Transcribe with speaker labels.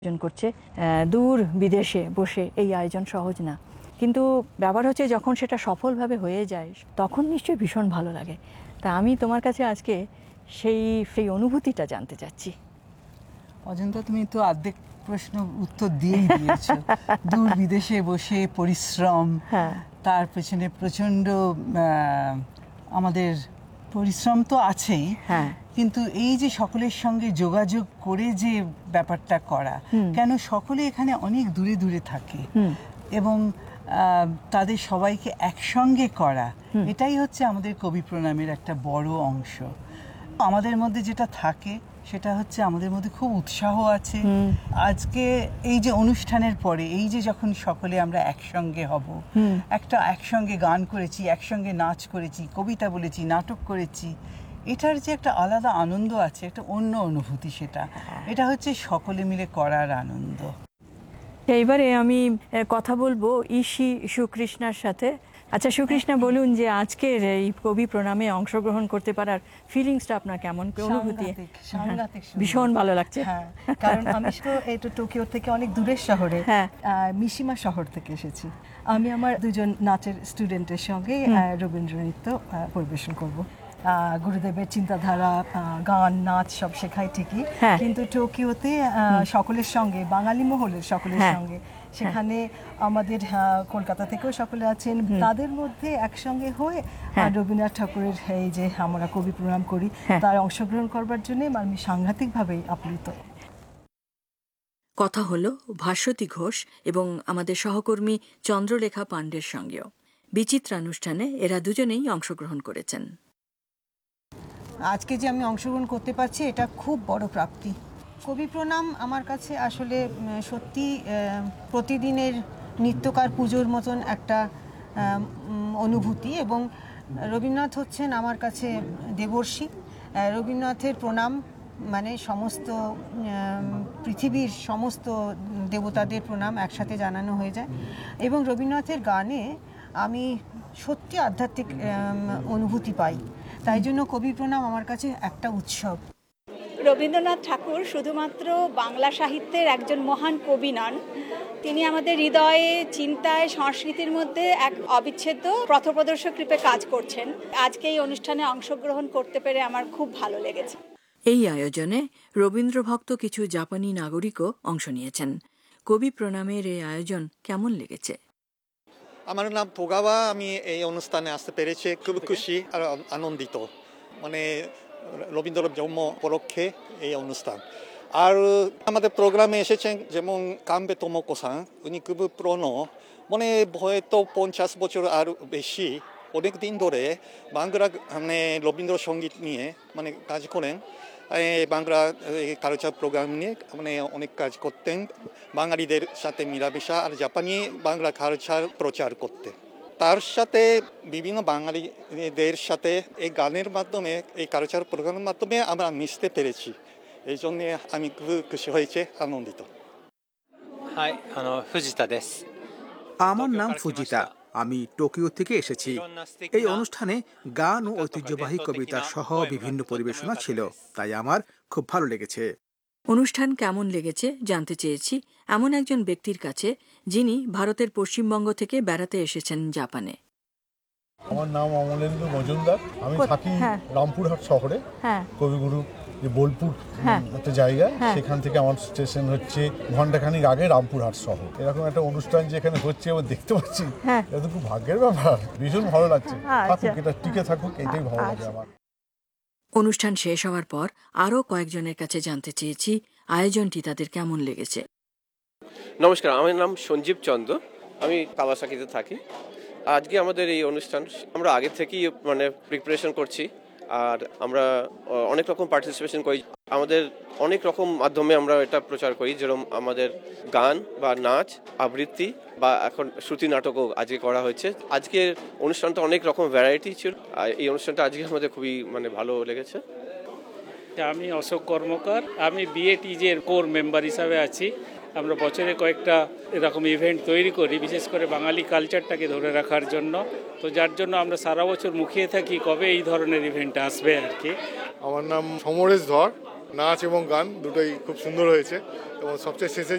Speaker 1: আয়োজন করছে। দূর বিদেশে বসে এই আয়োজন সহজ না, কিন্তু ব্যাপার হচ্ছে যখন সেটা সফলভাবে হয়ে যায় তখন নিশ্চয়ই ভীষণ ভালো লাগে। তা আমি তোমার কাছে আজকে সেই অনুভূতিটা জানতে চাচ্ছি।
Speaker 2: অজন্তা, তুমি তো অর্ধেক প্রশ্ন উত্তর দিয়েই দিয়েছো। দূর বিদেশে বসে পরিশ্রম, তার পেছনে প্রচণ্ড আমাদের পরিশ্রম তো আছেই, কিন্তু এই যে সকলের সঙ্গে যোগাযোগ করে যে ব্যাপারটা করা, কেন সকলে এখানে অনেক দূরে দূরে থাকে এবং তাদের সবাইকে একসঙ্গে করা, এটাই হচ্ছে আমাদের কবি প্রণামের একটা বড় অংশ। আমাদের মধ্যে যেটা থাকে সেটা হচ্ছে আমাদের মধ্যে খুব উৎসাহ আছে। আজকে এই যে অনুষ্ঠানের পরে এই যে যখন সকলে আমরা একসঙ্গে হব, একটা একসঙ্গে গান করেছি, একসঙ্গে নাচ করেছি, কবিতা বলেছি, নাটক করেছি, এটার যে একটা আলাদা আনন্দ আছে, একটা অন্য অনুভূতি, এটা হচ্ছে সকলে মিলে করার আনন্দ।
Speaker 1: এইবারে আমি কথা বলবো ঈশী সুকৃষ্ণার সাথে। আচ্ছা সুকৃষ্ণা, বলুন যে আজকের এই কবি প্রণামে অংশগ্রহণ করতে পারার ফিলিংসটা আপনার কেমন, অনুভূতি? ভীষণ ভালো লাগছে।
Speaker 3: কারণ আমি তো টোকিও থেকে অনেক দূরের শহরে, মিশিমা শহর থেকে এসেছি। আমি আমার দুজন নাচের স্টুডেন্টের সঙ্গে রবীন্দ্র নৃত্য পরিবেশন করব। গুরুদেবের চিন্তাধারা, গান, নাচ সব শেখাই ঠিকই, কিন্তু টোকিওতে সকলের সঙ্গে, বাঙালি মহলের সকলের সঙ্গে, সেখানে আমাদের কলকাতা থেকেও সকলে আছেন, তাদের মধ্যে একসঙ্গে হয়ে রবীন্দ্রনাথ ঠাকুরের এই যে আমরা কবি প্রণাম করি, তার অংশগ্রহণ করবার জন্য আমি সাংঘাতিকভাবেই আপ্লুত।
Speaker 1: কথা হলো ভাস্বতী ঘোষ এবং আমাদের সহকর্মী চন্দ্রলেখা পাণ্ডের সঙ্গেও। বিচিত্রানুষ্ঠানে এরা দুজনেই অংশগ্রহণ করেছেন।
Speaker 4: আজকে যে আমি অংশগ্রহণ করতে পারছি এটা খুব বড় প্রাপ্তি। কবি প্রণাম আমার কাছে আসলে সত্যি প্রতিদিনের নিত্যকার পুজোর মতন একটা অনুভূতি, এবং রবীন্দ্রনাথ হচ্ছেন আমার কাছে দেবর্ষি। রবীন্দ্রনাথের প্রণাম মানে সমস্ত পৃথিবীর সমস্ত দেবতাদের প্রণাম একসাথে জানানো হয়ে যায়, এবং রবীন্দ্রনাথের গানে আমি সত্যি আধ্যাত্মিক অনুভূতি পাই। তাই জন্য কবি প্রণাম আমার কাছে একটা উৎসব।
Speaker 5: রবীন্দ্রনাথ ঠাকুর শুধুমাত্র বাংলা সাহিত্যের একজন মহান কবি নন, তিনি আমাদের হৃদয়ে, চিন্তায়, সংস্কৃতির মধ্যে এক অবিচ্ছেদ্য পথপ্রদর্শক রূপে কাজ করছেন। আজকে এই অনুষ্ঠানে অংশগ্রহণ করতে পেরে আমার খুব ভালো লেগেছে।
Speaker 1: এই আয়োজনে রবীন্দ্রভক্ত কিছু জাপানি নাগরিকও অংশ নিয়েছেন। কবি প্রণামের এই আয়োজন কেমন লেগেছে?
Speaker 6: আমার নাম তোগাওয়া। আমি এই অনুষ্ঠানে আসতে পেরেছি, খুব খুশি আর আনন্দিত। মানে রবীন্দ্র জন্ম উপলক্ষে এই অনুষ্ঠান। আর আমাদের প্রোগ্রামে এসেছেন যেমন কাম্বে তোমোকো-সান, উনি খুব পুরনো, মানে হয়তো 50 বছর আর বেশি, অনেক দিন ধরে বাংলা মানে রবীন্দ্রসঙ্গীত নিয়ে মানে কাজ করেন, বাংলা কালচার প্রোগ্রাম নিয়ে মানে অনেক কাজ করতেন, বাঙালিদের সাথে মিলামেশা আর জাপানি বাংলা কালচার প্রচার করতে। তার সাথে বিভিন্ন বাঙালিদের সাথে এই গানের মাধ্যমে, এই কালচার প্রোগ্রামের মাধ্যমে আমরা মিশতে পেরেছি। এই জন্যে আমি খুব খুশি হয়েছে, আনন্দিত।
Speaker 7: আমার নাম ফুজিতা, আমি টোকিও থেকে এসেছি। এই অনুষ্ঠানে গান ও ঐতিহ্যবাহী কবিতা সহ বিভিন্ন পরিবেশনা ছিল, তাই আমার খুব ভালো লেগেছে।
Speaker 1: অনুষ্ঠান কেমন লেগেছে জানতে চেয়েছি এমন একজন ব্যক্তির কাছে, যিনি ভারতের পশ্চিমবঙ্গ থেকে বেড়াতে এসেছেন জাপানে।
Speaker 8: আমার নাম অমলেন্দু মজুমদার, আমি থাকি রামপুরহাট শহরে। কবিগুরু যে বোলপুর একটা জায়গা, সেখান থেকে আমার স্টেশন হচ্ছে ঘন্টাখানিক আগে রামপুরহাট শহর। এরকম একটা অনুষ্ঠান যেখানে হচ্ছে আবার দেখতে পাচ্ছি, এটা তো খুব ভাগ্যের ব্যাপার, ভীষণ ভালো লাগছে। থাকুক, এটা টিকে থাকুক, এটাই ভালো লাগে আমার।
Speaker 1: অনুষ্ঠান শেষ হওয়ার পর আরও কয়েকজনের কাছে জানতে চেয়েছি আয়োজনটি তাদের কেমন লেগেছে।
Speaker 9: নমস্কার, আমার নাম সঞ্জীব চন্দ্র, আমি কাওয়াসাকিতে থাকি। আজকে আমাদের এই অনুষ্ঠান আমরা আগে থেকেই মানে প্রিপারেশন করছি, আর আমরা অনেক রকম পার্টিসিপেশন করি। আমাদের অনেক রকম মাধ্যমে আমরা এটা প্রচার করি, যেরকম আমাদের গান বা নাচ, আবৃত্তি বা এখন শ্রুতি নাটকও আজকে করা হয়েছে। আজকের অনুষ্ঠানটা অনেক রকম ভ্যারাইটি ছিল, আর এই অনুষ্ঠানটা আজকে আমাদের খুবই মানে ভালো লেগেছে।
Speaker 10: আমি অশোক কর্মকার, আমি বিএটিজের কোর মেম্বার হিসাবে আছি। আমরা বছরে কয়েকটা এরকম ইভেন্ট তৈরি করি, বিশেষ করে বাঙালি কালচারটাকে ধরে রাখার জন্য। তো যার জন্য আমরা সারা বছর মুখিয়ে থাকি কবে এই ধরনের ইভেন্ট আসবে আর কি।
Speaker 8: আমার নাম সমরেশ ধর, নাচ এবং গান দুটোই খুব সুন্দর হয়েছে, এবং সবচেয়ে শেষে